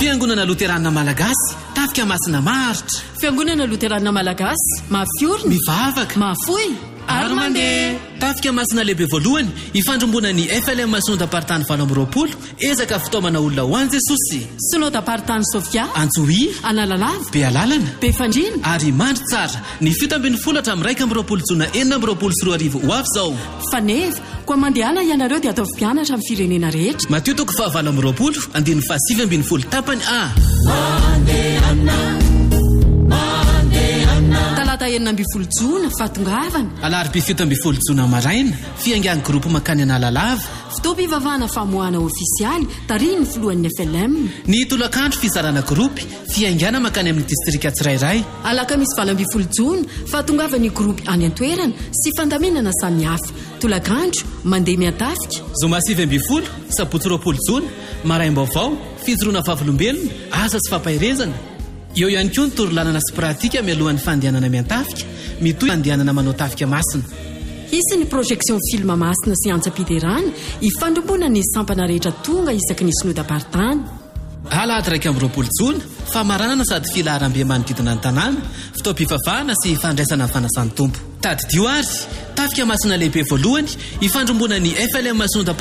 Fiangonana Loterana Malagasy tafika masina maharitra. Fiangonana Loterana Malagasy mafiorina, mivavaka, mafoy ary mandeha. Tafika masina lehibe voalohany ifandrombona ny FLM Sondapartany 2020 ezaka fitaomana olona ho an'i Jesosy. Sondapartany Sofia, Antsohihy, Analalava, Bealalana, Befandrina ary mandry tsara. Ny 17 hatramin'ny 20 jona 424 ho avy zao. Faneva koa mandehana ianareo dia atao mpianatra amin'ny firenena rehetra. Mateo 20 andiny 7 tapany A. Talata 9 jona fatongavana. Alarobia 7 jona maraina fiangian'ny groupe makany Analalava. Fotoam-pivavahana famoahana ofisialy tariny filohan'ny FLM. Ny tolakandro fizarana groupe fiangana makany amin'ny distrika tsirairay. Alakamisy 20 jona fatongavany groupe any an-toerana sy fandaminana samihafa. Tolakandro mandeha miatafika. Zoma 20 sabotsy 20 jona maraim-baovao fijoroana vavolombelona asa sy fampahirezana. Eo ihany koa ny torolanana sy pratika mialohan'ny fandehanana miantafika mitohy fandehanana manao tafika masina. Hisy ny projection film masina sy antsa-piderana ifandrombona ny sampana rehetra tonga isaky ny Sondapartany. Alahady 20 jona famaranana sady filaharam-be manodidina ny tanàna, fitaom-pivavahana sy fandraisana amin'ny fanasan'ny tompo. Tady dioary tafika masina lehibe voalohany ifandrombona ny FLM Sondapartany